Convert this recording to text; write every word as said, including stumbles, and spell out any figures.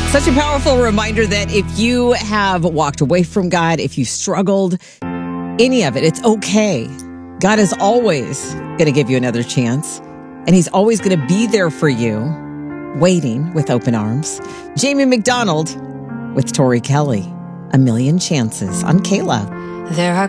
Such a powerful reminder that if you have walked away from God, if you struggled, any of it, it's okay. God is always going to give you another chance, and he's always going to be there for you, waiting with open arms. Jamie McDonald with Tori Kelly, A Million Chances on Kayla. There are